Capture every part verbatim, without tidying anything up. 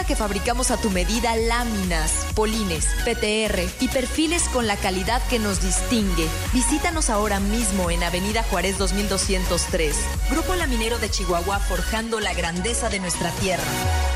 Recuerda que fabricamos a tu medida láminas, polines, P T R y perfiles con la calidad que nos distingue. Visítanos ahora mismo en Avenida Juárez dos mil doscientos tres. Grupo Laminero de Chihuahua, forjando la grandeza de nuestra tierra.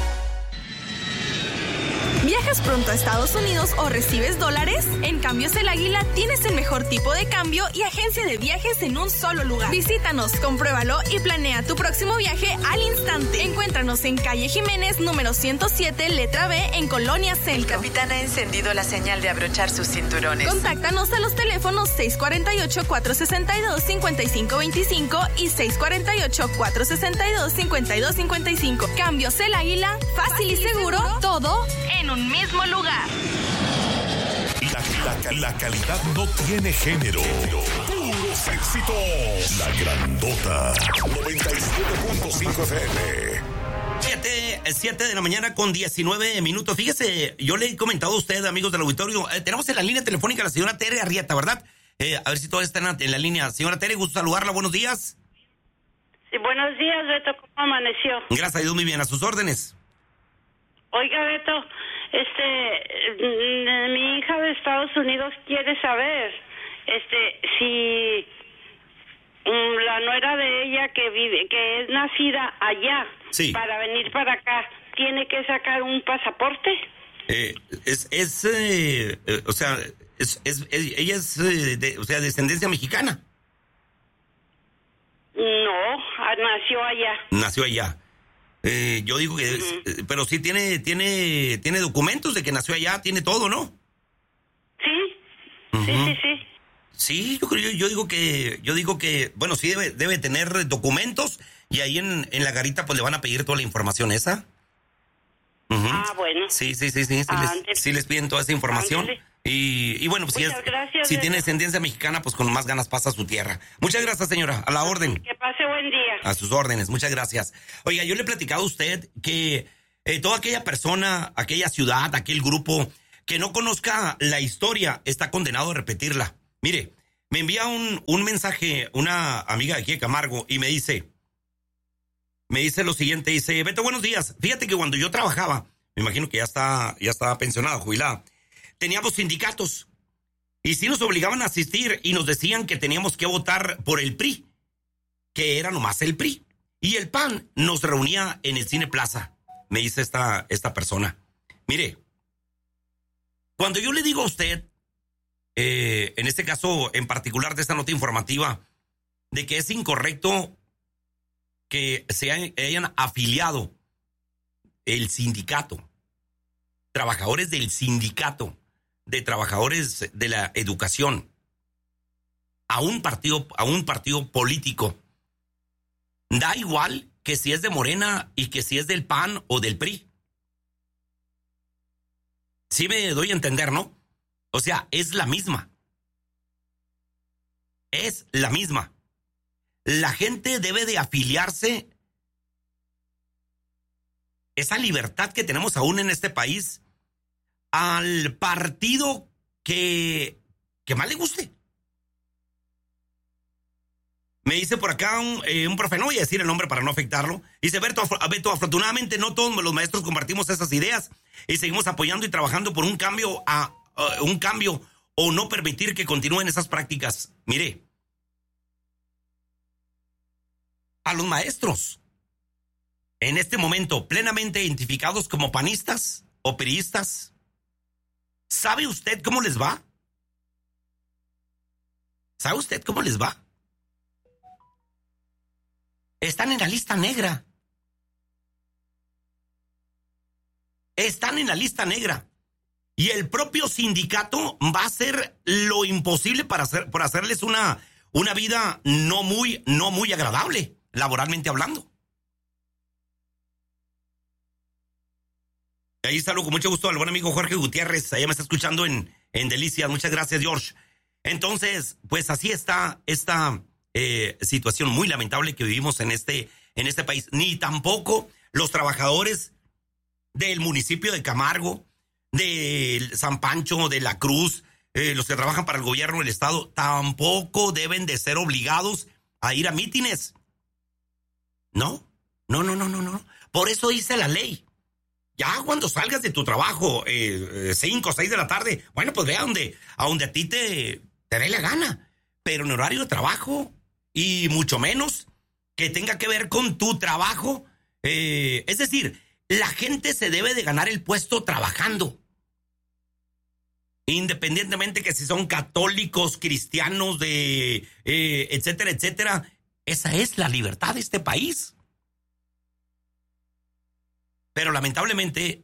¿Viajas pronto a Estados Unidos o recibes dólares? En Cambios El Águila tienes el mejor tipo de cambio y agencia de viajes en un solo lugar. Visítanos, compruébalo y planea tu próximo viaje al instante. Encuéntranos en calle Jiménez, número ciento siete, letra B, en Colonia Centro. El capitán ha encendido la señal de abrochar sus cinturones. Contáctanos a los teléfonos seis cuatro ocho, cuatro seis dos, cinco cinco dos cinco y seis cuatro ocho, cuatro seis dos, cinco dos cinco cinco. Cambios El Águila, fácil y seguro, todo en un mismo lugar. La, la, la calidad no tiene género. Puros éxitos. La Grandota. noventa y siete punto cinco F M. Siete, siete de la mañana con diecinueve minutos. Fíjese, yo le he comentado a usted, amigos del auditorio, eh, tenemos en la línea telefónica a la señora Tere Arrieta, ¿verdad? Eh, a ver si todavía está en la, en la línea. Señora Tere, gusto saludarla, buenos días. Sí, buenos días, Beto, ¿cómo amaneció? Gracias a Dios, muy bien, a sus órdenes. Oiga, Beto, este, mi hija de Estados Unidos quiere saber, este, si la nuera de ella que vive, que es nacida allá, sí, para venir para acá, ¿tiene que sacar un pasaporte? Eh, es, es, eh, eh, o sea, es, es, es ella es, eh, de, o sea, descendencia mexicana. No, nació allá. Nació allá. Eh, yo digo que, uh-huh. es, pero sí tiene, tiene, tiene documentos de que nació allá, tiene todo, ¿no? Sí, uh-huh. sí, sí, sí. Sí, yo, yo, yo digo que, yo digo que, bueno, sí debe, debe tener documentos y ahí en, en la garita pues le van a pedir toda la información esa. Uh-huh. Ah, bueno. Sí, sí, sí, sí, sí, les, sí les piden toda esa información. Ándale. Y, y bueno, pues si, es, gracias, si tiene descendencia mexicana, pues con más ganas pasa a su tierra. Muchas gracias, señora, a la orden. Que pase buen día. A sus órdenes, muchas gracias. Oiga, yo le he platicado a usted que eh, toda aquella persona, aquella ciudad, aquel grupo que no conozca la historia está condenado a repetirla. Mire, me envía un, un mensaje una amiga de aquí de Camargo y me dice, me dice lo siguiente, dice, Beto, buenos días. Fíjate que cuando yo trabajaba, me imagino que ya está, ya estaba pensionada, jubilada, teníamos sindicatos y sí nos obligaban a asistir y nos decían que teníamos que votar por el P R I, que era nomás el P R I. Y el P A N nos reunía en el Cine Plaza, me dice esta, esta persona. Mire, cuando yo le digo a usted, eh, en este caso en particular de esta nota informativa, de que es incorrecto que se hayan afiliado el sindicato, trabajadores del sindicato, de trabajadores de la educación, a un partido, a un partido político. Da igual que si es de Morena y que si es del P A N o del P R I. Sí me doy a entender, ¿no? O sea, es la misma. Es la misma. La gente debe de afiliarse. Esa libertad que tenemos aún en este país al partido que, que más le guste. Me dice por acá un, eh, un profe, no voy a decir el nombre para no afectarlo. Dice, Beto, Beto, afortunadamente no todos los maestros compartimos esas ideas y seguimos apoyando y trabajando por un cambio, a, uh, un cambio o no permitir que continúen esas prácticas. Mire, a los maestros, en este momento plenamente identificados como panistas o priistas, ¿sabe usted cómo les va? ¿Sabe usted cómo les va? Están en la lista negra. Están en la lista negra. Y el propio sindicato va a hacer lo imposible para hacer, por hacerles una, una vida no muy, no muy agradable, laboralmente hablando. Ahí saludo con mucho gusto al buen amigo Jorge Gutiérrez. Allá me está escuchando en, en Delicias. Muchas gracias, George. Entonces, pues así está esta eh, situación muy lamentable que vivimos en este, en este país. Ni tampoco los trabajadores del municipio de Camargo, de San Pancho, de La Cruz, eh, los que trabajan para el gobierno del estado, tampoco deben de ser obligados a ir a mítines. No, no, no, no, no, no. Por eso dice la ley. Ya cuando salgas de tu trabajo, eh, cinco o seis de la tarde, bueno, pues ve a donde, a donde a ti te, te dé la gana. Pero en horario de trabajo, y mucho menos que tenga que ver con tu trabajo. Eh, es decir, la gente se debe de ganar el puesto trabajando. Independientemente que si son católicos, cristianos, de, eh, etcétera, etcétera. Esa es la libertad de este país. Pero lamentablemente,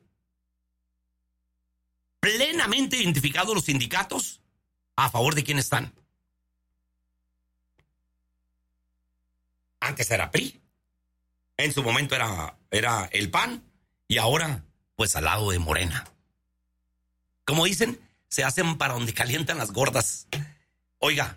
plenamente identificados los sindicatos, ¿a favor de quién están? Antes era P R I, en su momento era, era el P A N, y ahora, pues al lado de Morena. Como dicen, se hacen para donde calientan las gordas. Oiga,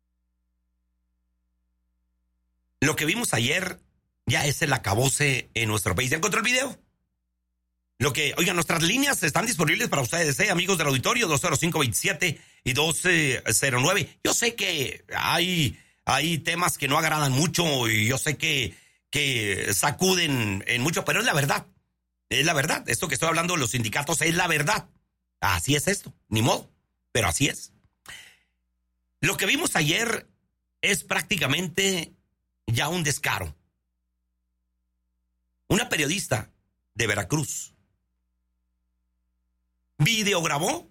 lo que vimos ayer ya es el acabose en nuestro país. ¿Ya encontró el video? Lo que, oigan, nuestras líneas están disponibles para ustedes, ¿eh? Amigos del auditorio, dos cero cinco veintisiete y dos cero nueve. Yo sé que hay, hay temas que no agradan mucho y yo sé que, que sacuden en mucho, pero es la verdad. Es la verdad. Esto que estoy hablando de los sindicatos es la verdad. Así es esto, ni modo, pero así es. Lo que vimos ayer es prácticamente ya un descaro. Una periodista de Veracruz videograbó,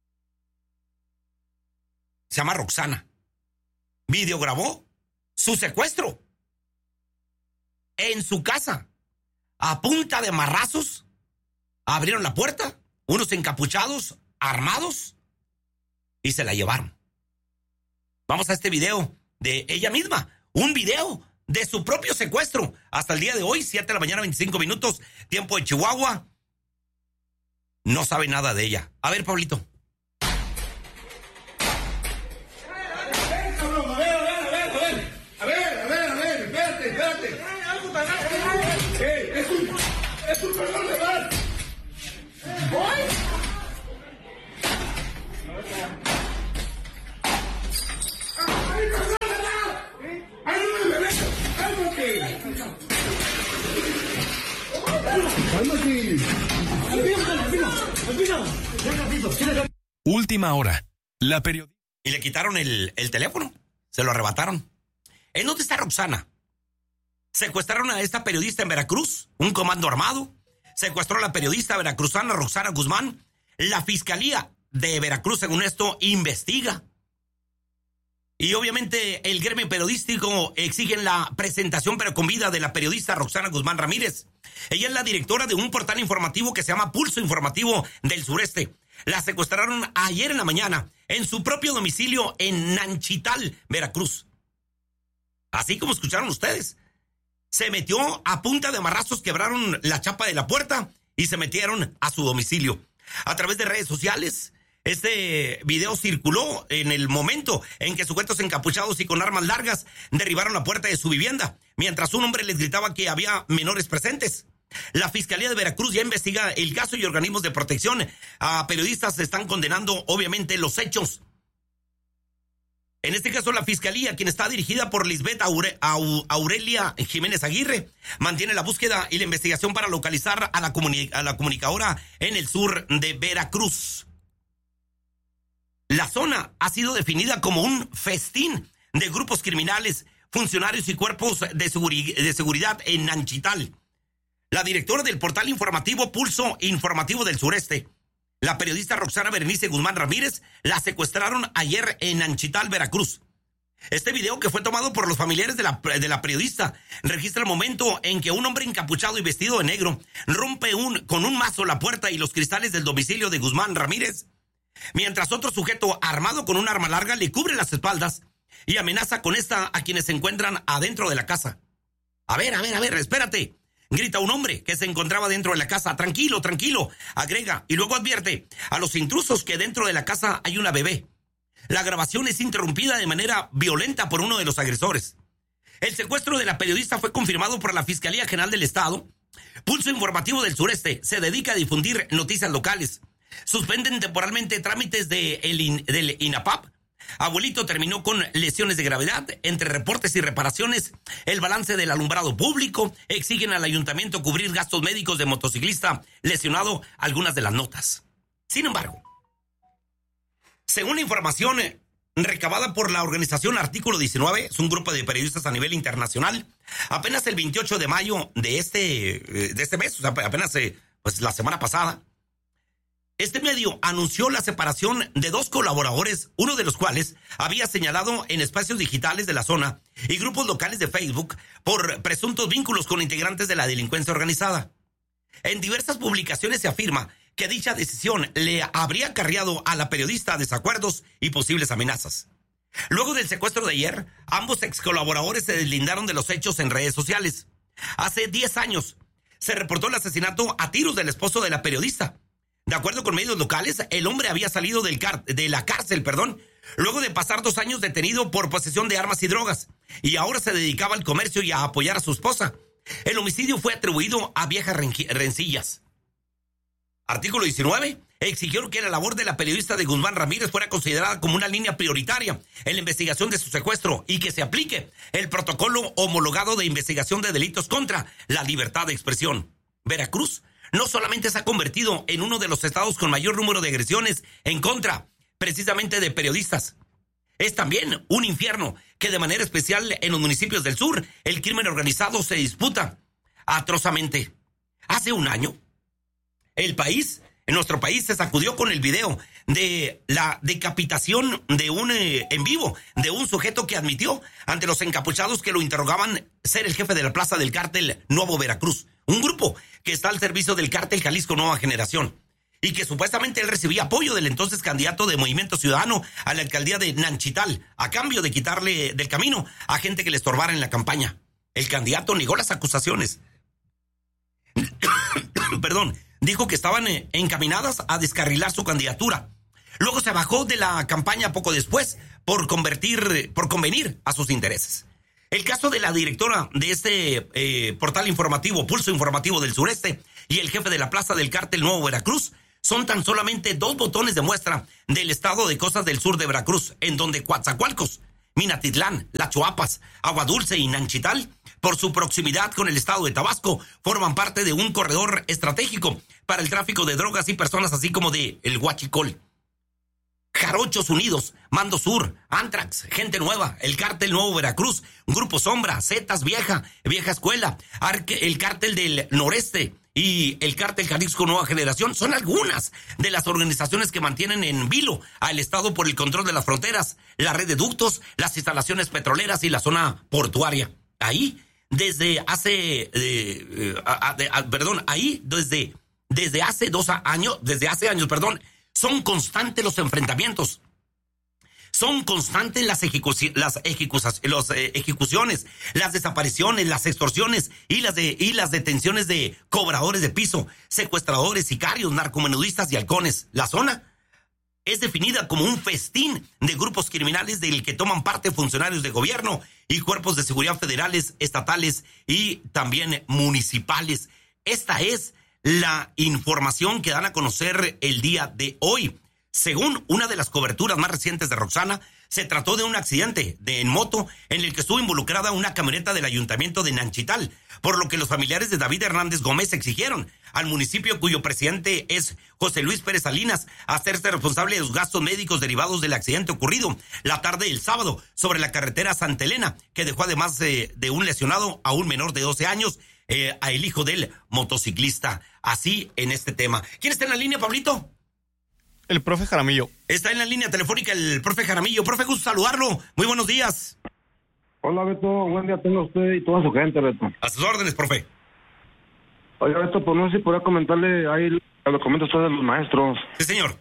se llama Roxana, videograbó su secuestro en su casa. A punta de marrazos, abrieron la puerta, unos encapuchados, armados, y se la llevaron. Vamos a este video de ella misma, un video de su propio secuestro. Hasta el día de hoy, siete de la mañana, veinticinco minutos, tiempo de Chihuahua. No sabe nada de ella. A ver, Pablito. A ver, a ver, a ver, espérate, espérate. Eh, es un, es un perdón legal. ¿Voy? ¡Ay, perdón legal! ¡Ay, no me bebé! ¡Cálmate! ¡Cálmate! Última hora. La periodista. Y le quitaron el, el teléfono. Se lo arrebataron. ¿En dónde está Roxana? Secuestraron a esta periodista en Veracruz, un comando armado. Secuestró a la periodista veracruzana Roxana Guzmán. La Fiscalía de Veracruz, según esto, investiga. Y obviamente el gremio periodístico exigen la presentación, pero con vida, de la periodista Roxana Guzmán Ramírez. Ella es la directora de un portal informativo que se llama Pulso Informativo del Sureste. La secuestraron ayer en la mañana en su propio domicilio en Nanchital, Veracruz. Así como escucharon ustedes. Se metió a punta de marrazos, quebraron la chapa de la puerta y se metieron a su domicilio. A través de redes sociales, este video circuló en el momento en que sujetos encapuchados y con armas largas derribaron la puerta de su vivienda, mientras un hombre les gritaba que había menores presentes. La Fiscalía de Veracruz ya investiga el caso y organismos de protección a periodistas están condenando, obviamente, los hechos. En este caso, la Fiscalía, quien está dirigida por Lisbeth Aure, Aurelia Jiménez Aguirre, mantiene la búsqueda y la investigación para localizar a la, comuni, a la comunicadora en el sur de Veracruz. La zona ha sido definida como un festín de grupos criminales, funcionarios y cuerpos de, seguri, de seguridad en Nanchital. La directora del portal informativo Pulso Informativo del Sureste, la periodista Roxana Berenice Guzmán Ramírez, la secuestraron ayer en Nanchital, Veracruz. Este video, que fue tomado por los familiares de la, de la periodista, registra el momento en que un hombre encapuchado y vestido de negro rompe un, con un mazo la puerta y los cristales del domicilio de Guzmán Ramírez, mientras otro sujeto armado con un arma larga le cubre las espaldas y amenaza con esta a quienes se encuentran adentro de la casa. A ver, a ver, a ver, espérate. Grita un hombre que se encontraba dentro de la casa. Tranquilo, tranquilo, agrega, y luego advierte a los intrusos que dentro de la casa hay una bebé. La grabación es interrumpida de manera violenta por uno de los agresores. El secuestro de la periodista fue confirmado por la Fiscalía General del Estado. Pulso Informativo del Sureste se dedica a difundir noticias locales. Suspenden temporalmente trámites de el, del INAPAP Abuelito terminó con lesiones de gravedad. Entre reportes y reparaciones, el balance del alumbrado público exigen al ayuntamiento cubrir gastos médicos de motociclista lesionado, algunas de las notas. Sin embargo, según la información recabada por la organización Artículo diecinueve, es un grupo de periodistas a nivel internacional, apenas el veintiocho de mayo de este, de este mes, o sea, apenas pues, la semana pasada, este medio anunció la separación de dos colaboradores, uno de los cuales había señalado en espacios digitales de la zona y grupos locales de Facebook por presuntos vínculos con integrantes de la delincuencia organizada. En diversas publicaciones se afirma que dicha decisión le habría acarreado a la periodista desacuerdos y posibles amenazas. Luego del secuestro de ayer, ambos ex colaboradores se deslindaron de los hechos en redes sociales. Hace diez años se reportó el asesinato a tiros del esposo de la periodista. De acuerdo con medios locales, el hombre había salido del car- de la cárcel, perdón, luego de pasar dos años detenido por posesión de armas y drogas, y ahora se dedicaba al comercio y a apoyar a su esposa. El homicidio fue atribuido a viejas ren- rencillas. Artículo diecinueve exigió que la labor de la periodista de Guzmán Ramírez fuera considerada como una línea prioritaria en la investigación de su secuestro y que se aplique el protocolo homologado de investigación de delitos contra la libertad de expresión. Veracruz no solamente se ha convertido en uno de los estados con mayor número de agresiones en contra, precisamente de periodistas. Es también un infierno que de manera especial en los municipios del sur, el crimen organizado se disputa atrozmente. Hace un año, el país, en nuestro país, se sacudió con el video de la decapitación de un eh, en vivo, de un sujeto que admitió ante los encapuchados que lo interrogaban ser el jefe de la plaza del cártel Nuevo Veracruz. Un grupo que está al servicio del cártel Jalisco Nueva Generación y que supuestamente él recibía apoyo del entonces candidato de Movimiento Ciudadano a la alcaldía de Nanchital a cambio de quitarle del camino a gente que le estorbara en la campaña. El candidato negó las acusaciones. Perdón, dijo que estaban encaminadas a descarrilar su candidatura. Luego se bajó de la campaña poco después por convertir, por convenir a sus intereses. El caso de la directora de este eh, portal informativo, Pulso Informativo del Sureste, y el jefe de la plaza del cártel Nuevo Veracruz son tan solamente dos botones de muestra del estado de cosas del sur de Veracruz, en donde Coatzacoalcos, Minatitlán, Las Chuapas, Agua Dulce y Nanchital, por su proximidad con el estado de Tabasco, forman parte de un corredor estratégico para el tráfico de drogas y personas, así como de el Huachicol. Jarochos Unidos, Mando Sur, Antrax, Gente Nueva, el Cártel Nuevo Veracruz, Grupo Sombra, Zetas Vieja, Vieja Escuela, Arque, el Cártel del Noreste y el Cártel Jalisco Nueva Generación son algunas de las organizaciones que mantienen en vilo al Estado por el control de las fronteras, la red de ductos, las instalaciones petroleras y la zona portuaria. Ahí, desde hace, eh, eh, a, a, a, perdón, ahí desde, desde hace dos años, desde hace años, perdón, son constantes los enfrentamientos. Son constantes las, ejecu- las ejecu- los, eh, ejecuciones, las desapariciones, las extorsiones y las, de, y las detenciones de cobradores de piso, secuestradores, sicarios, narcomenudistas y halcones. La zona es definida como un festín de grupos criminales del que toman parte funcionarios de gobierno y cuerpos de seguridad federales, estatales y también municipales. Esta es la información que dan a conocer el día de hoy. Según una de las coberturas más recientes de Roxana, se trató de un accidente de en moto en el que estuvo involucrada una camioneta del ayuntamiento de Nanchital, por lo que los familiares de David Hernández Gómez exigieron al municipio, cuyo presidente es José Luis Pérez Salinas, hacerse responsable de los gastos médicos derivados del accidente ocurrido la tarde del sábado sobre la carretera Santa Elena, que dejó además de, de un lesionado a un menor de doce años, eh, a el hijo del motociclista. Así en este tema. ¿Quién está en la línea, Pablito? El profe Jaramillo. Está en la línea telefónica el profe Jaramillo. Profe, gusto saludarlo. Muy buenos días. Hola, Beto. Buen día tenga usted y toda su gente, Beto. A sus órdenes, profe. Oiga, Beto, pues no sé si podría comentarle ahí lo que comenta usted de los maestros. Sí, señor.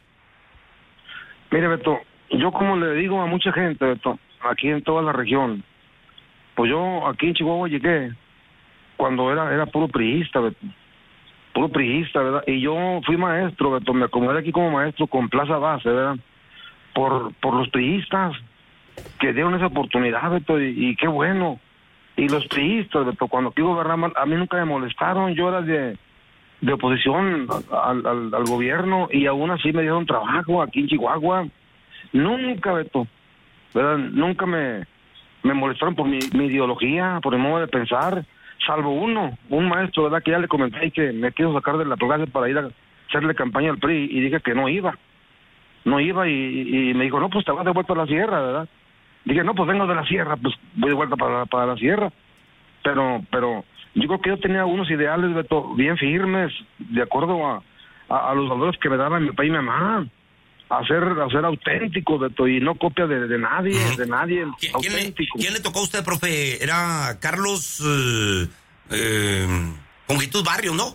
Mire, Beto, yo como le digo a mucha gente, Beto, aquí en toda la región, pues yo aquí en Chihuahua llegué cuando era, era puro priista, Beto. Puro priista, ¿verdad? Y yo fui maestro, Beto, me acomodé aquí como maestro con plaza base, ¿verdad? Por por los priistas que dieron esa oportunidad, Beto, y, y qué bueno. Y los priistas, Beto, cuando aquí gobernaban, a mí nunca me molestaron, yo era de, de oposición al, al, al gobierno y aún así me dieron trabajo aquí en Chihuahua. Nunca, Beto, ¿verdad? Nunca me, me molestaron por mi, mi ideología, por mi modo de pensar, salvo uno, un maestro, ¿verdad? Que ya le comenté que me quiso sacar de la clase para ir a hacerle campaña al P R I y dije que no iba. No iba y, y me dijo, no, pues te vas de vuelta a la sierra, ¿verdad? Dije, no, pues vengo de la sierra, pues voy de vuelta para, para la sierra. Pero, pero yo creo que yo tenía unos ideales, Beto, bien firmes, de acuerdo a, a, a los valores que me daban mi papá y mi mamá. A ser, a ser auténtico, Beto, y no copia de, de nadie, uh-huh. de nadie, ¿Quién, auténtico. ¿quién le, ¿Quién le tocó a usted, profe? Era Carlos eh, eh, Conjitud Barrios, ¿no?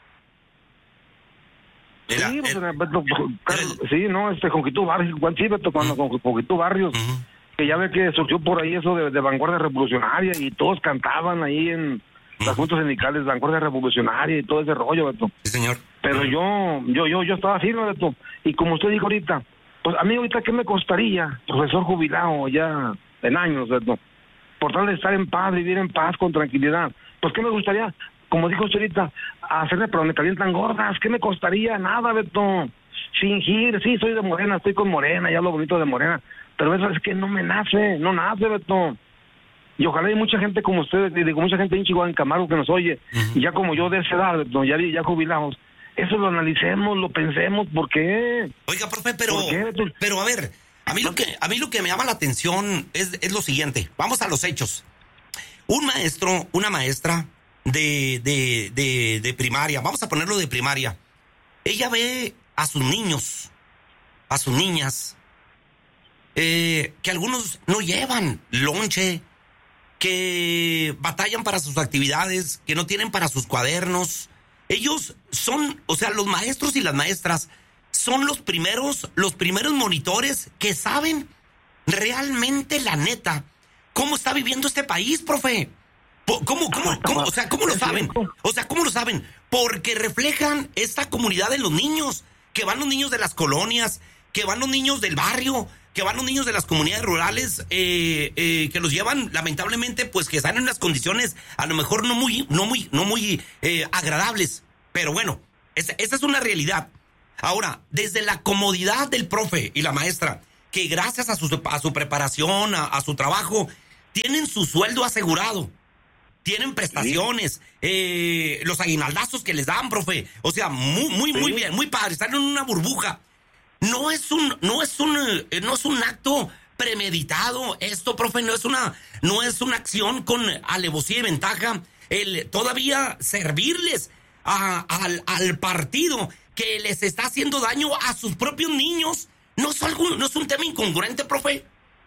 Era, sí, pues, era, Beto, Carlos, era, sí, no, este Conjitud Barrios, Juan sí, Beto, cuando uh-huh. Conjitud Barrios, uh-huh. que ya ve que surgió por ahí eso de, de vanguardia revolucionaria y todos cantaban ahí en uh-huh. las juntas sindicales, vanguardia revolucionaria y todo ese rollo, Beto. Sí, señor. Pero uh-huh. yo, yo, yo, yo estaba firme, Beto, y como usted dijo ahorita, pues a mí ahorita, ¿qué me costaría, profesor jubilado ya en años, Beto? Por tal de estar en paz, vivir en paz, con tranquilidad. Pues, ¿qué me gustaría? Como dijo usted ahorita, hacerme, pero me calientan gordas. ¿Qué me costaría? Nada, Beto. Fingir, sí, soy de Morena, estoy con Morena, ya lo bonito de Morena. Pero eso es que no me nace, no nace, Beto. Y ojalá hay mucha gente como usted, digo, mucha gente en Chihuahua, en Camargo, que nos oye, uh-huh. ya como yo de esa edad, Beto, ya, ya jubilados. Eso lo analicemos, lo pensemos, ¿por qué? Oiga, profe, pero, pero a ver, a mí lo que a mí lo que me llama la atención es, es lo siguiente. Vamos a los hechos. Un maestro, una maestra de, de, de, de primaria, vamos a ponerlo de primaria, ella ve a sus niños, a sus niñas, eh, que algunos no llevan lonche, que batallan para sus actividades, que no tienen para sus cuadernos. Ellos son, o sea, los maestros y las maestras son los primeros, los primeros monitores que saben realmente la neta cómo está viviendo este país, profe. ¿Cómo, cómo, cómo, o sea, cómo lo saben? O sea, ¿cómo lo saben? Porque reflejan esta comunidad de los niños, que van los niños de las colonias, que van los niños del barrio, que van los niños de las comunidades rurales, eh, eh, que los llevan, lamentablemente, pues que están en unas condiciones a lo mejor no muy, no muy, no muy eh, agradables. Pero bueno, esa, esa es una realidad. Ahora, desde la comodidad del profe y la maestra, que gracias a su, a su preparación, a, a su trabajo, tienen su sueldo asegurado, tienen prestaciones, sí. eh, los aguinaldazos que les dan, profe. O sea, muy, muy, sí. muy bien, muy padre, están en una burbuja. No es un, no es un, no es un acto premeditado. Esto, profe, no es una, no es una acción con alevosía y ventaja. El todavía servirles a, al, al partido que les está haciendo daño a sus propios niños. No es algo, no es un tema incongruente, profe.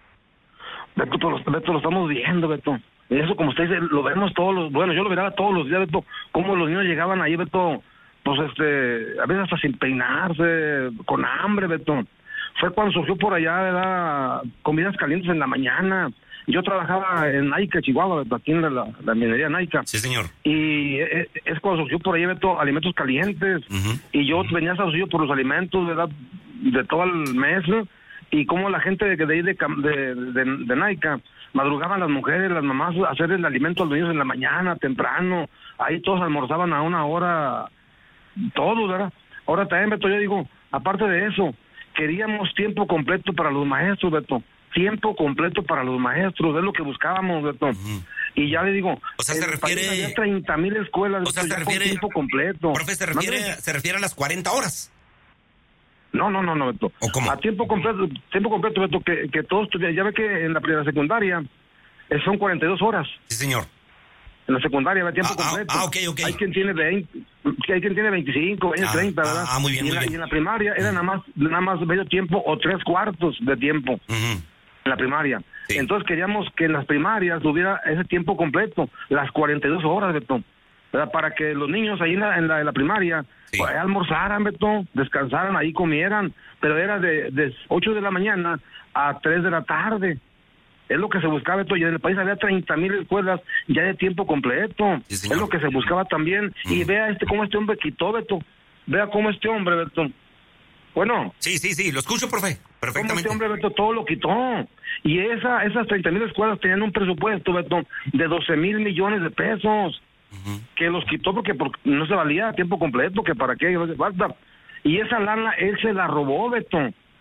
Beto, lo, Beto, lo estamos viendo, Beto. Y eso, como usted dice, lo vemos todos los, bueno, yo lo miraba todos los días, Beto, cómo los niños llegaban ahí, Beto, pues este, a veces hasta sin peinarse, con hambre, Beto. Fue cuando surgió por allá, ¿verdad? Comidas calientes en la mañana. Yo trabajaba en Naica, Chihuahua, Beto, aquí en la, la, la minería Naica. Sí, señor. Y es, es cuando surgió por ahí, Beto, alimentos calientes. Uh-huh. Y yo venía saucillo por los alimentos, ¿verdad? De todo el mes, ¿no? Y como la gente de, de ahí de, de, de, de Naica madrugaban las mujeres, las mamás a hacer el alimento a los niños en la mañana, temprano. Ahí todos almorzaban a una hora, todos, ¿verdad? Ahora también, Beto, yo digo, aparte de eso, queríamos tiempo completo para los maestros, Beto. Tiempo completo para los maestros, es lo que buscábamos, Beto. Uh-huh. Y ya le digo, o sea, se refiere había treinta mil escuelas, o sea, se refiere tiempo completo. Profe, se refiere, se refiere a las cuarenta horas. No, no, no, no, Beto. ¿O cómo? A tiempo completo, tiempo completo, Beto, que, que todos, ya ve que en la primera secundaria eh, son cuarenta y dos horas. Sí, señor. En la secundaria va tiempo ah, completo. Ah, ok, ok. Hay quien tiene veinte, hay quien tiene veinticinco, veinte, ah, treinta, ¿verdad? Ah, muy bien, y, muy en la, bien. y en la primaria era uh-huh. nada más nada más medio tiempo o tres cuartos de tiempo. Uh-huh. En la primaria. Sí. Entonces queríamos que en las primarias hubiera ese tiempo completo, las cuarenta y dos horas, Beto, ¿verdad? Para que los niños ahí en la, en la, en la primaria sí. pues, almorzaran, Beto, descansaran, ahí comieran, pero era de, de ocho de la mañana a tres de la tarde. Es lo que se buscaba, Beto, y en el país había treinta mil escuelas ya de tiempo completo. Sí, es lo que se buscaba también. Mm. Y vea este cómo este hombre quitó, Beto. Vea cómo este hombre, Beto. Bueno. Sí, sí, sí, lo escucho, profe. Perfectamente. Este hombre, Beto, todo lo quitó. Y esa, esas treinta mil escuelas tenían un presupuesto, Beto, de doce mil millones de pesos. Uh-huh. Que los quitó porque, porque no se valía a tiempo completo, que para qué, no hace falta. Y esa lana él se la robó, Beto.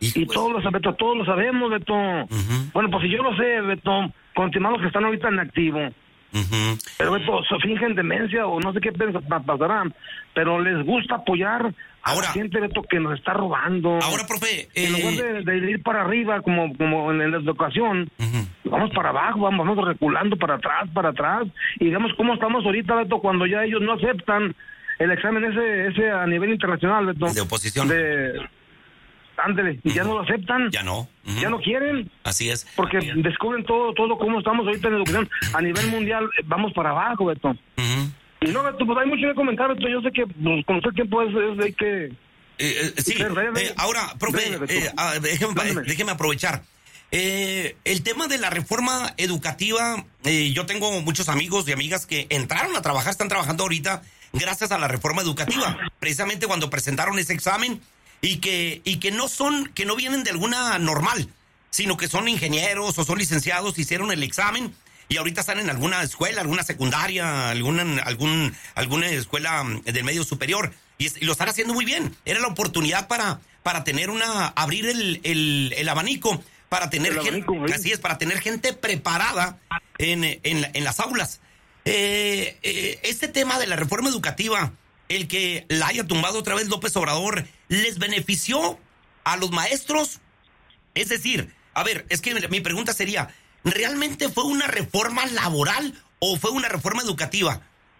Hijo y todos los, Beto, todos lo sabemos, Beto. Uh-huh. Bueno, pues si yo lo sé, Beto, continuamos que están ahorita en activo. Uh-huh. Pero Beto, se fingen demencia o no sé qué pasará, pero les gusta apoyar ahora, a la gente, Beto, que nos está robando. Ahora, profe... Eh... En lugar de, de ir para arriba, como, como en la educación, uh-huh. vamos para abajo, vamos, vamos reculando para atrás, para atrás, y vemos cómo estamos ahorita, Beto, cuando ya ellos no aceptan el examen ese ese a nivel internacional, Beto. De oposición. De... Ándele, y uh-huh. ya no lo aceptan. Ya no. Uh-huh. Ya no quieren. Así es. Porque descubren todo, todo cómo estamos ahorita en la educación. A nivel mundial, vamos para abajo, Beto. Uh-huh. Y no, Beto, pues hay mucho que comentar, Beto. Yo sé que pues, conocer tiempo es, es de que... Eh, eh, sí, eh, ahora, profe, eh, ah, déjeme, déjeme aprovechar. Eh, el tema de la reforma educativa, eh, yo tengo muchos amigos y amigas que entraron a trabajar, están trabajando ahorita gracias a la reforma educativa. Precisamente cuando presentaron ese examen... Y que, y que no son, que no vienen de alguna normal, sino que son ingenieros o son licenciados, hicieron el examen y ahorita están en alguna escuela, alguna secundaria, alguna, algún, alguna escuela del medio superior y, y lo están haciendo muy bien. Era la oportunidad para, para tener una, abrir el, el, el abanico, para tener el gente, abanico, así es, para tener gente preparada en, en, en las aulas. Eh, eh, este tema de la reforma educativa, el que la haya tumbado otra vez López Obrador, ¿les benefició a los maestros? Es decir, a ver, es que mi pregunta sería, ¿realmente fue una reforma laboral o fue una reforma educativa?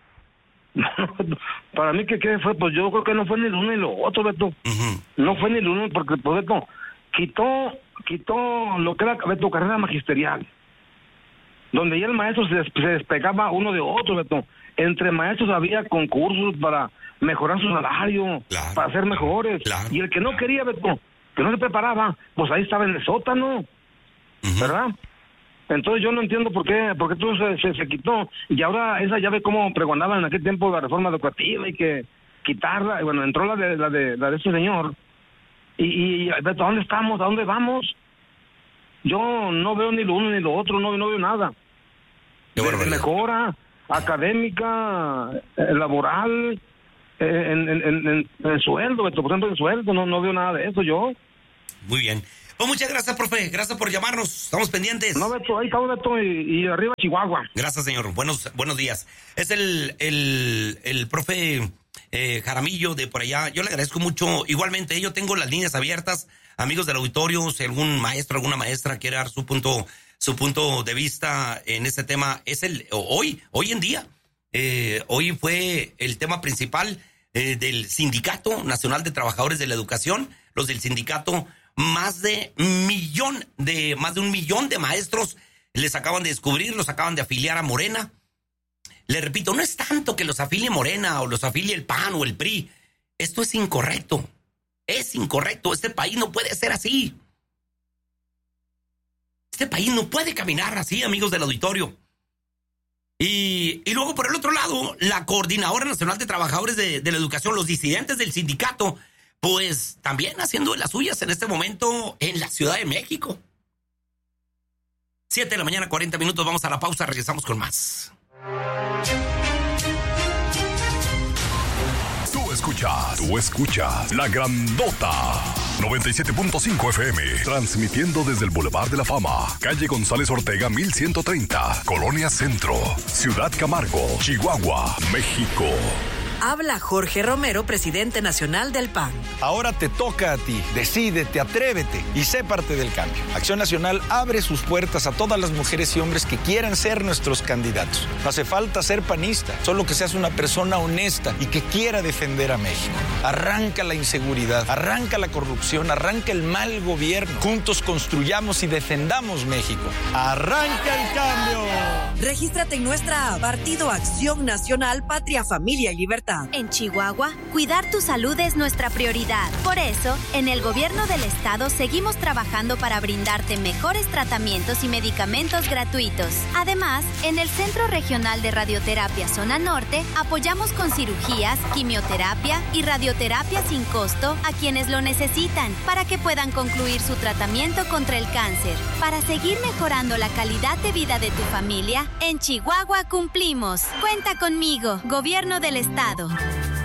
Para mí, ¿qué, qué fue? Pues yo creo que no fue ni lo uno ni lo otro, Beto. Uh-huh. No fue ni lo uno, porque, pues, Beto, quitó, quitó lo que era, Beto, carrera magisterial, donde ya el maestro se, se despegaba uno de otro, Beto. Entre maestros había concursos para mejorar su salario, claro, para ser mejores. Claro. Y el que no quería, Beto, que no se preparaba, pues ahí estaba en el sótano, uh-huh. ¿verdad? Entonces yo no entiendo por qué, por qué todo se, se, se quitó. Y ahora esa ya ve cómo pregonaban en aquel tiempo la reforma educativa y que quitarla. Y bueno, entró la de la de, la de ese señor. Y, y Beto, ¿a dónde estamos? ¿A dónde vamos? Yo no veo ni lo uno ni lo otro, no, no veo nada. Qué de mejora académica, eh, laboral, eh, en, en, en, en, en sueldo, Beto, por ejemplo, en sueldo, no, no veo nada de eso yo. Muy bien. Pues muchas gracias, profe. Gracias por llamarnos. Estamos pendientes. No, Beto, ahí estamos, Beto, y, y arriba Chihuahua. Gracias, señor. Buenos buenos días. Es el, el, el profe eh, Jaramillo de por allá. Yo le agradezco mucho. Igualmente, yo tengo las líneas abiertas. Amigos del auditorio, si algún maestro, alguna maestra quiere dar su punto su punto de vista en este tema, es el hoy, hoy en día. Eh, hoy fue el tema principal eh, del Sindicato Nacional de Trabajadores de la Educación. Los del sindicato, más de millón de, más de un millón de maestros les acaban de descubrir, los acaban de afiliar a Morena. Les repito, no es tanto que los afilie Morena o los afilie el P A N o el P R I. Esto es incorrecto. Es incorrecto. Este país no puede ser así. Este país no puede caminar así, amigos del auditorio. Y, y luego, por el otro lado, la Coordinadora Nacional de Trabajadores de, de la Educación, los disidentes del sindicato, pues también haciendo de las suyas en este momento en la Ciudad de México. Siete de la mañana, cuarenta minutos, vamos a la pausa, regresamos con más. Tú escuchas, tú escuchas La Grandota noventa y siete punto cinco F M, transmitiendo desde el Boulevard de la Fama, calle González Ortega mil ciento treinta, Colonia Centro, Ciudad Camargo, Chihuahua, México. Habla Jorge Romero, presidente nacional del P A N. Ahora te toca a ti. Decídete, atrévete y sé parte del cambio. Acción Nacional abre sus puertas a todas las mujeres y hombres que quieran ser nuestros candidatos. No hace falta ser panista, solo que seas una persona honesta y que quiera defender a México. Arranca la inseguridad, arranca la corrupción, arranca el mal gobierno. Juntos construyamos y defendamos México. ¡Arranca el cambio! Regístrate en nuestra app, Partido Acción Nacional, Patria, Familia y Libertad. En Chihuahua, cuidar tu salud es nuestra prioridad. Por eso, en el gobierno del estado seguimos trabajando para brindarte mejores tratamientos y medicamentos gratuitos. Además, en el Centro Regional de Radioterapia Zona Norte, apoyamos con cirugías, quimioterapia y radioterapia sin costo a quienes lo necesitan para que puedan concluir su tratamiento contra el cáncer. Para seguir mejorando la calidad de vida de tu familia, en Chihuahua cumplimos. Cuenta conmigo, Gobierno del Estado.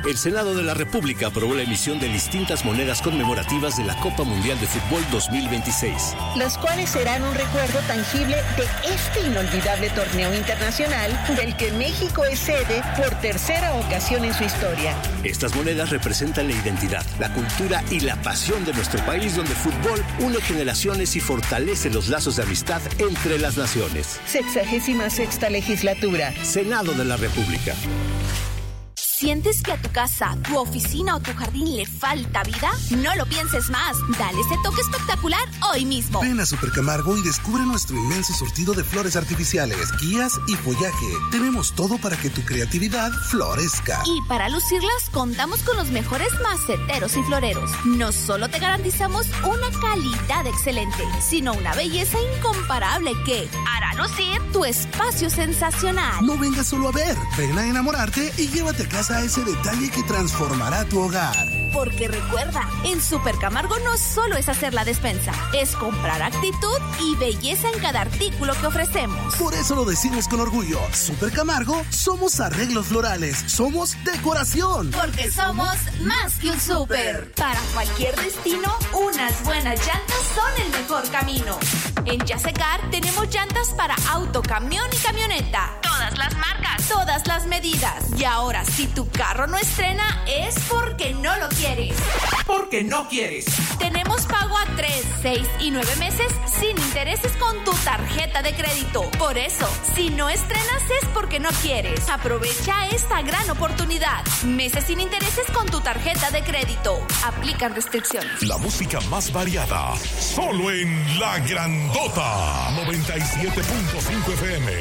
El Senado de la República aprobó la emisión de distintas monedas conmemorativas de la Copa Mundial de Fútbol dos mil veintiséis. Las cuales serán un recuerdo tangible de este inolvidable torneo internacional del que México es sede por tercera ocasión en su historia. Estas monedas representan la identidad, la cultura y la pasión de nuestro país, donde el fútbol une generaciones y fortalece los lazos de amistad entre las naciones. Sexagésima sexta legislatura. Senado de la República. ¿Sientes que a tu casa, tu oficina o tu jardín le falta vida? No lo pienses más. Dale ese toque espectacular hoy mismo. Ven a Super Camargo y descubre nuestro inmenso surtido de flores artificiales, guías y follaje. Tenemos todo para que tu creatividad florezca. Y para lucirlas, contamos con los mejores maceteros y floreros. No solo te garantizamos una calidad excelente, sino una belleza incomparable que hará lucir tu espacio sensacional. No vengas solo a ver, ven a enamorarte y llévate a casa a ese detalle que transformará tu hogar. Porque recuerda, en Super Camargo no solo es hacer la despensa, es comprar actitud y belleza en cada artículo que ofrecemos. Por eso lo decimos con orgullo. Super Camargo, somos arreglos florales, somos decoración. Porque somos más que un súper. Para cualquier destino, unas buenas llantas son el mejor camino. En Yasecar tenemos llantas para auto, camión y camioneta. Todas las marcas, todas las medidas. Y ahora, si tu carro no estrena, es porque no lo quieres. Porque no quieres. Tenemos pago a tres, seis y nueve meses sin intereses con tu tarjeta de crédito. Por eso, si no estrenas es porque no quieres. Aprovecha esta gran oportunidad. Meses sin intereses con tu tarjeta de crédito. Aplican restricciones. La música más variada, solo en La Grandota. noventa y siete punto cinco F M.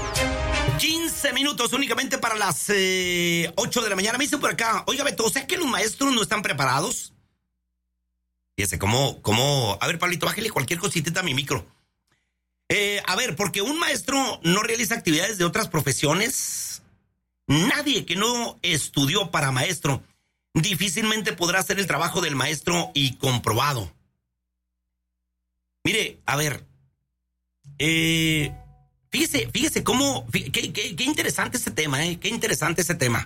quince minutos únicamente para las eh, ocho de la mañana. Me dice por acá, oiga Beto, ¿o sea que los maestros no están preparados? Fíjese, ¿cómo, cómo? A ver, Pablito, bájale cualquier cositita a mi micro. Eh, a ver, porque un maestro no realiza actividades de otras profesiones, nadie que no estudió para maestro difícilmente podrá hacer el trabajo del maestro y comprobado. Mire, a ver, eh... Fíjese, fíjese cómo, qué, qué, qué interesante ese tema, ¿eh? Qué interesante ese tema.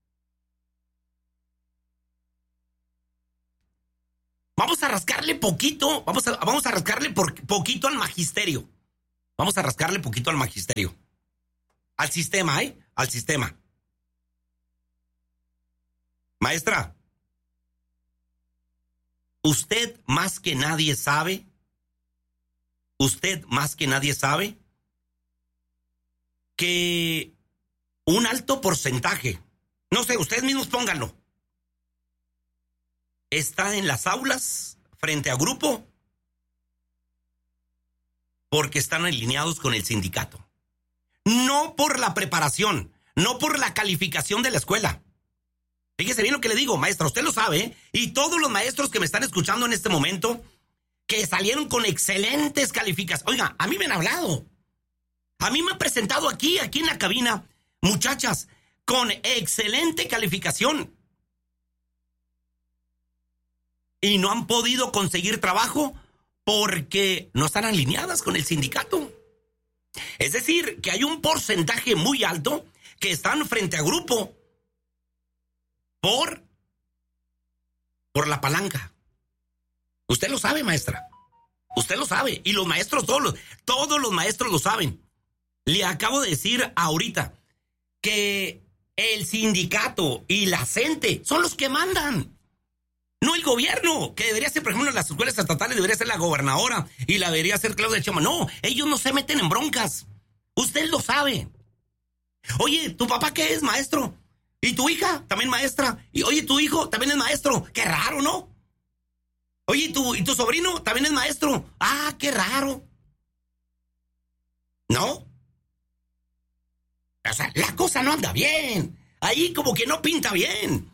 Vamos a rascarle poquito, vamos a, vamos a rascarle por, poquito al magisterio. Vamos a rascarle poquito al magisterio. Al sistema, ¿eh? Al sistema. Maestra, usted más que nadie sabe, usted más que nadie sabe que un alto porcentaje, no sé, ustedes mismos pónganlo, está en las aulas frente a grupo porque están alineados con el sindicato. No por la preparación, no por la calificación de la escuela. Fíjese bien lo que le digo, maestra, usted lo sabe, ¿eh? Y todos los maestros que me están escuchando en este momento, que salieron con excelentes calificaciones. Oiga, a mí me han hablado. A mí me han presentado aquí, aquí en la cabina, muchachas con excelente calificación. Y no han podido conseguir trabajo porque no están alineadas con el sindicato. Es decir, que hay un porcentaje muy alto que están frente a grupo por, por la palanca. Usted lo sabe, maestra. Usted lo sabe. Y los maestros todos, todos los maestros lo saben. Le acabo de decir ahorita que el sindicato y la gente son los que mandan. No el gobierno, que debería ser, por ejemplo, en las escuelas estatales debería ser la gobernadora y la debería ser Claudia Sheinbaum. No, ellos no se meten en broncas. Usted lo sabe. Oye, ¿tu papá qué es, maestro? ¿Y tu hija? También maestra. Y oye, ¿tu hijo? También es maestro. Qué raro, ¿no? Oye, ¿y tu, y tu sobrino? También es maestro. Ah, qué raro. ¿No? O sea, la cosa no anda bien. Ahí como que no pinta bien.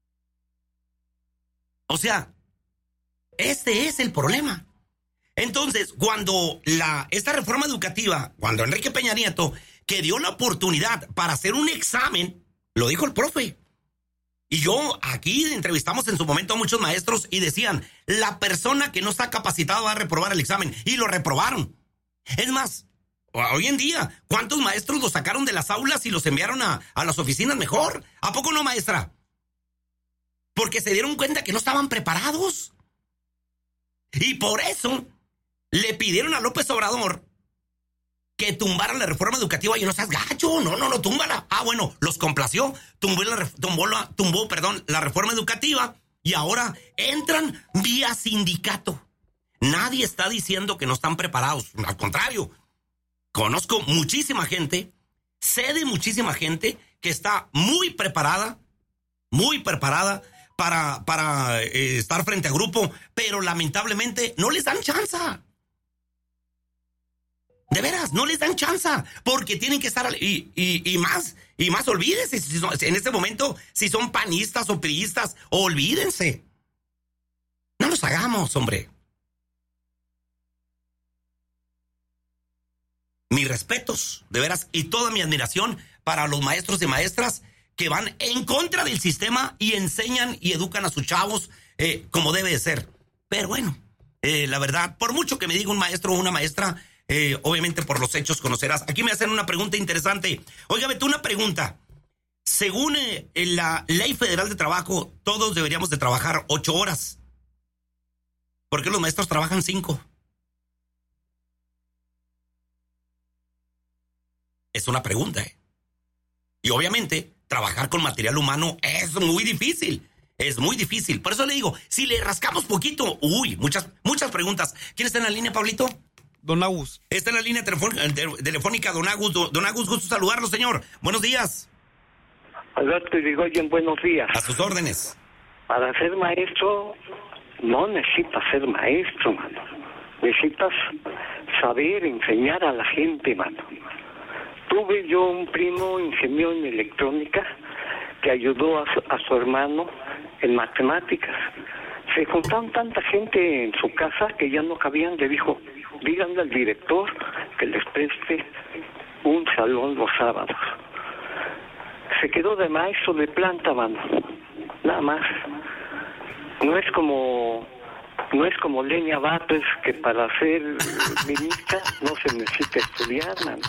O sea, este es el problema. Entonces, cuando la, esta reforma educativa, cuando Enrique Peña Nieto, que dio la oportunidad para hacer un examen, lo dijo el profe. Y yo aquí entrevistamos en su momento a muchos maestros y decían, la persona que no está capacitada va a reprobar el examen. Y lo reprobaron. Es más, hoy en día, ¿cuántos maestros los sacaron de las aulas y los enviaron a, a las oficinas mejor? ¿A poco no, maestra? porque se dieron cuenta que no estaban preparados. Y por eso le pidieron a López Obrador que tumbara la reforma educativa. Y no seas gacho, no, no, no, túmbala. Ah, bueno, los complació, tumbó, la, tumbó, la, tumbó perdón, la reforma educativa y ahora entran vía sindicato. Nadie está diciendo que no están preparados, al contrario. Conozco muchísima gente, sé de muchísima gente que está muy preparada, muy preparada para, para eh, estar frente a grupo, pero lamentablemente no les dan chance. De veras, no les dan chance, porque tienen que estar, y, y, y más, y más, olvídense, si son, en este momento, si son panistas o priistas, olvídense. No los hagamos, hombre. Mis respetos, de veras, y toda mi admiración para los maestros y maestras que van en contra del sistema y enseñan y educan a sus chavos eh, como debe de ser. Pero bueno, eh, la verdad, por mucho que me diga un maestro o una maestra, eh, obviamente por los hechos conocerás. Aquí me hacen una pregunta interesante. Oiga, Beto, una pregunta. Según eh, la Ley Federal de Trabajo, todos deberíamos de trabajar ocho horas. ¿Por qué los maestros trabajan cinco? Es una pregunta, ¿eh? Y obviamente, trabajar con material humano es muy difícil. Es muy difícil. Por eso le digo, si le rascamos poquito, uy, muchas, muchas preguntas. ¿Quién está en la línea, Pablito? Don Agus. Está en la línea telefónica, telefónica Don Agus. Don Agus, gusto saludarlo, señor. Buenos días. Alberto Irigoyen, buenos días. A sus órdenes. Para ser maestro, no necesitas ser maestro, mano. Necesitas saber enseñar a la gente, mano. Tuve yo un primo ingeniero en electrónica que ayudó a su, a su hermano en matemáticas. Se juntaron tanta gente en su casa que ya no cabían. Le dijo, díganle al director que les preste un salón los sábados. Se quedó de maestro de planta, mano. Nada más. No es como... No es como Lenia Batres, que para ser ministra no se necesita estudiar, mano.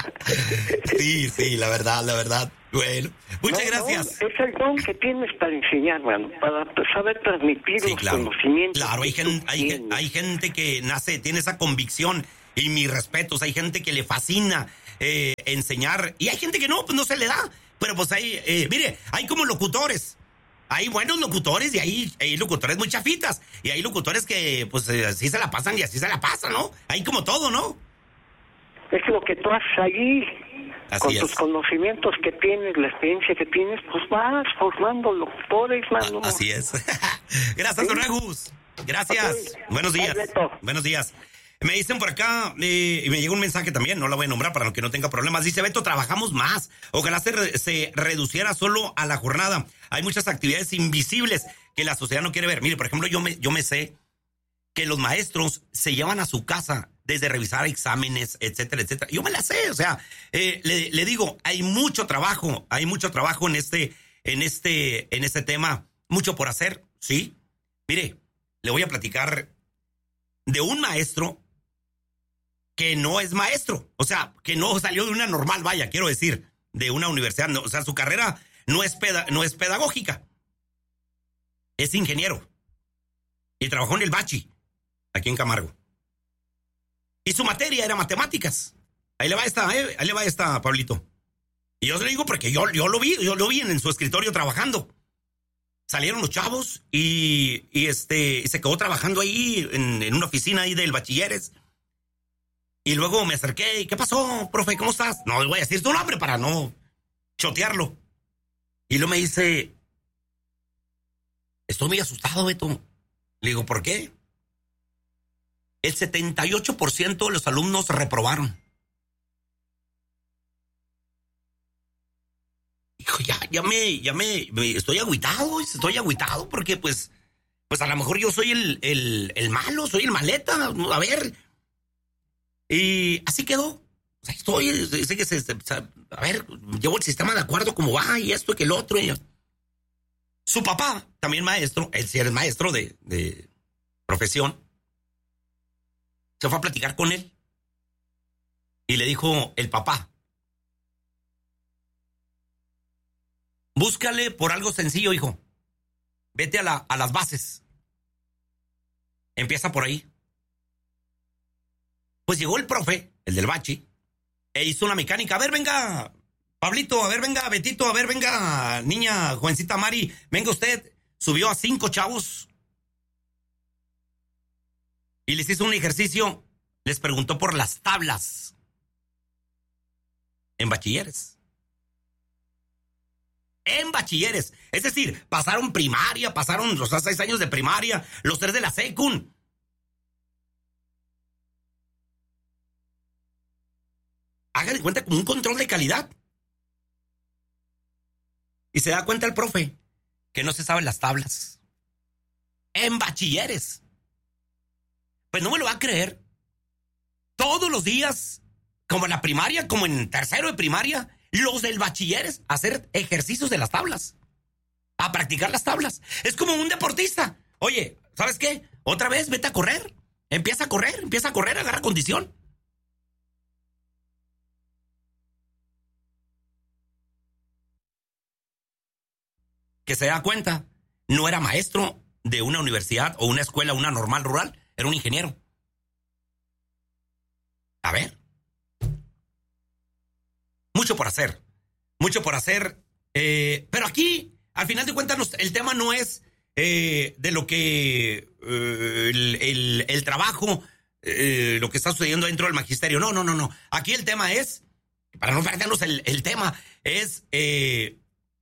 Sí, sí, la verdad, la verdad. Bueno, muchas no, gracias. No, es el don que tienes para enseñar, mano, para saber transmitir sí, los claro. conocimientos. Claro, hay, gen, hay, hay gente que nace, tiene esa convicción, y mis respetos, hay gente que le fascina eh, enseñar, y hay gente que no, pues no se le da, pero pues hay, eh, mire, hay como locutores. Hay buenos locutores y hay, hay locutores muy chafitas. Y hay locutores que, pues, eh, así se la pasan y así se la pasan, ¿no? Hay como todo, ¿no? Es lo que tú haces allí. Así con es. Tus conocimientos que tienes, la experiencia que tienes, pues vas formando locutores, mano. Ah, así es. Gracias, don Agus. Gracias. Okay. Buenos días. Buenos días. Me dicen por acá, eh, y me llegó un mensaje también, no la voy a nombrar para que no tenga problemas. Dice, Beto, trabajamos más. Ojalá se, re, se reduciera solo a la jornada. Hay muchas actividades invisibles que la sociedad no quiere ver. Mire, por ejemplo, yo me, yo me sé que los maestros se llevan a su casa desde revisar exámenes, etcétera, etcétera. Yo me la sé, o sea, eh, le, le digo, hay mucho trabajo, hay mucho trabajo en este, en este, en este tema, mucho por hacer, ¿sí? Mire, le voy a platicar de un maestro que no es maestro, o sea, que no salió de una normal, vaya, quiero decir, de una universidad, no, o sea, su carrera no es, peda, no es pedagógica, es ingeniero, y trabajó en el Bachi, aquí en Camargo, y su materia era matemáticas. Ahí le va esta, eh, ahí le va esta, Pablito, y yo se lo digo porque yo, yo lo vi, yo lo vi en, en su escritorio trabajando. Salieron los chavos y, y este y se quedó trabajando ahí en, en una oficina ahí del bachilleres. Y luego me acerqué y, ¿qué pasó, profe? ¿Cómo estás? No le voy a decir tu nombre para no chotearlo. Y luego me dice, estoy muy asustado, Beto. Le digo, ¿por qué? El setenta y ocho por ciento de los alumnos reprobaron. Hijo, ya, ya me, ya me, me estoy agüitado, estoy agüitado porque pues, pues a lo mejor yo soy el, el, el malo, soy el maleta, a ver. Y así quedó. O sea, estoy, sé que se, se, a ver, llevo el sistema de acuerdo como va y esto y que el otro. Y su papá, también maestro, él sí era maestro de, de profesión, se fue a platicar con él y le dijo el papá, búscale por algo sencillo, hijo. vete a, la, a las bases. Empieza por ahí. Pues llegó el profe, el del bachi, e hizo una mecánica. A ver, venga, Pablito, a ver, venga, Betito, a ver, venga, niña, jovencita Mari, venga usted. Subió a cinco chavos y les hizo un ejercicio. Les preguntó por las tablas en bachilleres. En bachilleres. Es decir, pasaron primaria, pasaron los seis años de primaria, los tres de la secund. Haga de cuenta como un control de calidad. Y se da cuenta el profe que no se saben las tablas. En bachilleres. Pues no me lo va a creer. Todos los días, como en la primaria, como en tercero de primaria, los del bachilleres a hacer ejercicios de las tablas. A practicar las tablas. Es como un deportista. Oye, ¿sabes qué? Otra vez, vete a correr. Empieza a correr, empieza a correr, agarra condición. Que se da cuenta, no era maestro de una universidad o una escuela, una normal rural, era un ingeniero. A ver. Mucho por hacer, mucho por hacer, eh, pero aquí, al final de cuentas, nos, el tema no es eh, de lo que, eh, el, el, el trabajo, eh, lo que está sucediendo dentro del magisterio, no, no, no, no. Aquí el tema es, para no perdernos el, el tema, es... Eh,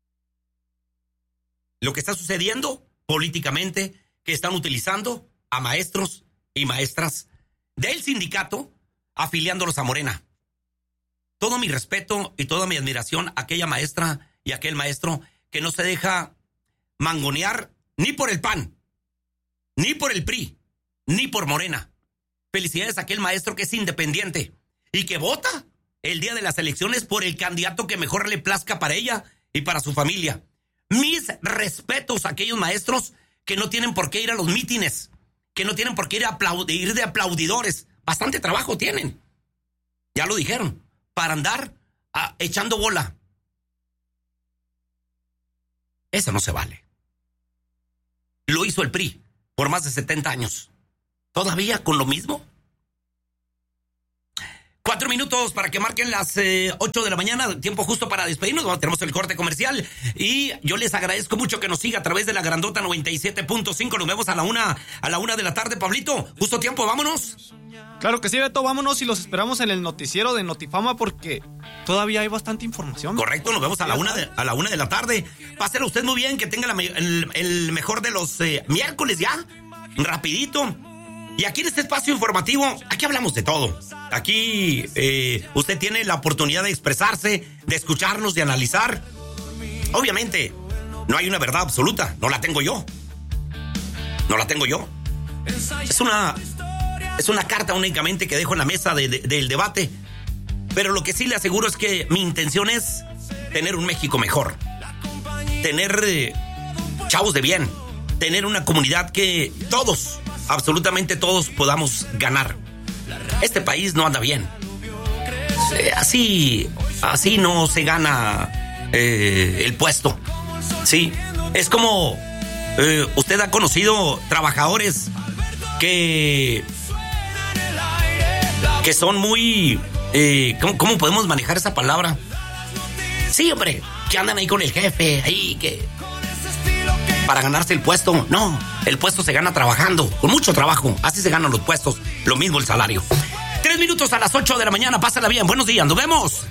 lo que está sucediendo políticamente, que están utilizando a maestros y maestras del sindicato, afiliándolos a Morena. Todo mi respeto y toda mi admiración a aquella maestra y a aquel maestro que no se deja mangonear ni por el P A N, ni por el P R I, ni por Morena. Felicidades a aquel maestro que es independiente y que vota el día de las elecciones por el candidato que mejor le plazca para ella y para su familia. Mis respetos a aquellos maestros que no tienen por qué ir a los mítines, que no tienen por qué ir, a aplaud- ir de aplaudidores. Bastante trabajo tienen. Ya lo dijeron. Para andar a, echando bola. Eso no se vale. Lo hizo el P R I por más de setenta años. ¿Todavía con lo mismo? Cuatro minutos para que marquen las eh, ocho de la mañana, tiempo justo para despedirnos. Bueno, tenemos el corte comercial y yo les agradezco mucho que nos siga a través de la Grandota noventa y siete punto cinco. Nos vemos a la una, a la una de la tarde, Pablito. Justo tiempo, vámonos. Claro que sí, Beto, vámonos y los esperamos en el noticiero de Notifama porque todavía hay bastante información. Correcto, nos vemos a la una de, a la una de la tarde. Pásela usted muy bien, que tenga la, el, el mejor de los eh, miércoles ya, rapidito. Y aquí en este espacio informativo, aquí hablamos de todo. Aquí eh, usted tiene la oportunidad de expresarse, de escucharnos, de analizar. Obviamente, no hay una verdad absoluta, no la tengo yo. No la tengo yo. Es una, es una carta únicamente que dejo en la mesa de, de, del debate. Pero lo que sí le aseguro es que mi intención es tener un México mejor. Tener eh, chavos de bien. Tener una comunidad que todos... absolutamente todos podamos ganar. Este país no anda bien. Así, así no se gana eh, el puesto. Sí, es como eh, usted ha conocido trabajadores que que son muy eh, ¿cómo, ¿cómo podemos manejar esa palabra? Sí, hombre, que andan ahí con el jefe, ahí que para ganarse el puesto. No, el puesto se gana trabajando, con mucho trabajo. Así se ganan los puestos, lo mismo el salario. Tres minutos a las ocho de la mañana, pásala bien, buenos días, nos vemos.